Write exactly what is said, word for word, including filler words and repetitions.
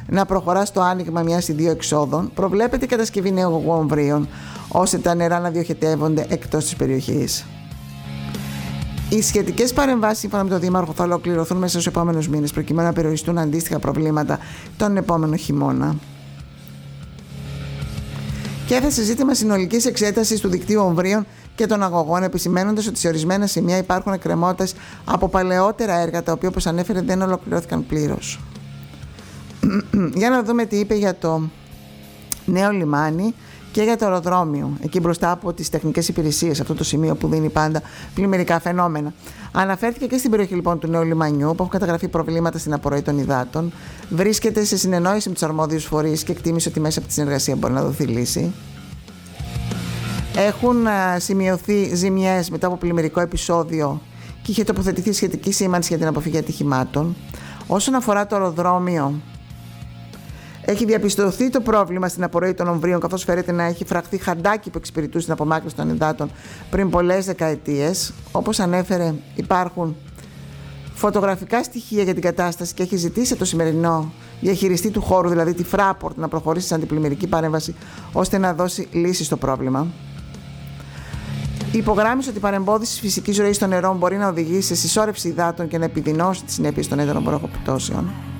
να προχωρά στο άνοιγμα μιας ή δύο εξόδων, προβλέπεται η κατασκευή νέου αγωγού ομβρίων, ώστε τα νερά να διοχετεύονται εκτός της περιοχής. Οι σχετικές παρεμβάσεις, σύμφωνα με τον Δήμαρχο, θα ολοκληρωθούν μέσα στους επόμενους μήνες, προκειμένου να περιοριστούν αντίστοιχα προβλήματα τον επόμενο χειμώνα. Και έθεσε ζήτημα συνολικής εξέτασης του δικτύου ομβρίων και των αγωγών, επισημαίνοντας ότι σε ορισμένα σημεία υπάρχουν εκκρεμότητες από παλαιότερα έργα, τα οποία, όπως ανέφερε, δεν ολοκληρώθηκαν πλήρως. Για να δούμε τι είπε για το νέο λιμάνι και για το αεροδρόμιο, εκεί μπροστά από τις τεχνικές υπηρεσίες, αυτό το σημείο που δίνει πάντα πλημμυρικά φαινόμενα. Αναφέρθηκε και στην περιοχή λοιπόν του νέου λιμανιού, που έχουν καταγραφεί προβλήματα στην απορροή των υδάτων. Βρίσκεται σε συνεννόηση με τους αρμόδιους φορείς και εκτίμησε ότι μέσα από τη συνεργασία μπορεί να δοθεί λύση. Έχουν α, σημειωθεί ζημιές μετά από πλημμυρικό επεισόδιο και είχε τοποθετηθεί σχετική σήμανση για την αποφυγή ατυχημάτων. Όσον αφορά το αεροδρόμιο, έχει διαπιστωθεί το πρόβλημα στην απορροή των ομβρίων, καθώς φέρεται να έχει φραχθεί χαντάκι που εξυπηρετούσε την απομάκρυνση των υδάτων πριν πολλές δεκαετίες. Όπως ανέφερε, υπάρχουν φωτογραφικά στοιχεία για την κατάσταση και έχει ζητήσει το σημερινό διαχειριστή του χώρου, δηλαδή τη Fraport, να προχωρήσει σε αντιπλημμυρική παρέμβαση ώστε να δώσει λύση στο πρόβλημα. Υπογράμμισε ότι η παρεμπόδιση φυσικής ροής των νερών μπορεί να οδηγήσει σε συσσόρευση υδάτων και να επιδεινώσει τις συνέπειες των έντονων βροχοπτώσεων.